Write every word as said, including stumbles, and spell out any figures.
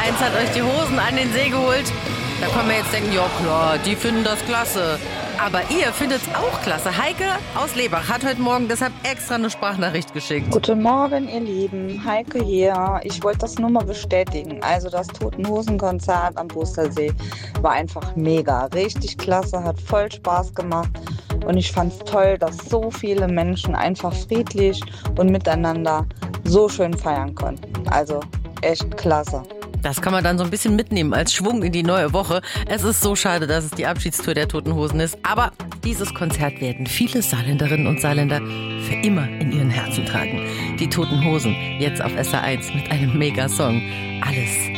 eins hat euch die Hosen an den See geholt. Da können wir jetzt denken, ja klar, die finden das klasse. Aber ihr findet es auch klasse. Heike aus Lebach hat heute Morgen deshalb extra eine Sprachnachricht geschickt. Guten Morgen, ihr Lieben. Heike hier. Ich wollte das nur mal bestätigen. Also das Toten Hosen Konzert am Bostersee war einfach mega. Richtig klasse, hat voll Spaß gemacht. Und ich fand es toll, dass so viele Menschen einfach friedlich und miteinander so schön feiern konnten. Also echt klasse. Das kann man dann so ein bisschen mitnehmen als Schwung in die neue Woche. Es ist so schade, dass es die Abschiedstour der Toten Hosen ist. Aber dieses Konzert werden viele Saarländerinnen und Saarländer für immer in ihren Herzen tragen. Die Toten Hosen, jetzt auf S R eins mit einem Mega-Song. Alles